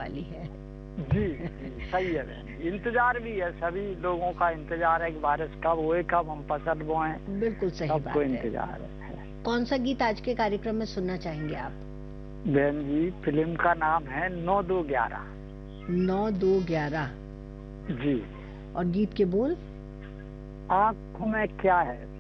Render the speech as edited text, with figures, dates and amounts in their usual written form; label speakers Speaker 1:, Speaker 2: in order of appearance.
Speaker 1: वाली है।
Speaker 2: जी जी सही है बहन, इंतजार भी है, सभी लोगों का इंतजार है कि बारिश कब होए, कब हम फसल बोएं।
Speaker 1: बिल्कुल सही
Speaker 2: सबको
Speaker 1: बात है।
Speaker 2: इंतजार है।
Speaker 1: कौन सा गीत आज के कार्यक्रम में सुनना चाहेंगे आप?
Speaker 2: बहन जी फिल्म का नाम है 9-2-11।
Speaker 1: 9-2-11।
Speaker 2: जी।
Speaker 1: और गीत के बोल?
Speaker 2: आंखों में क्या है।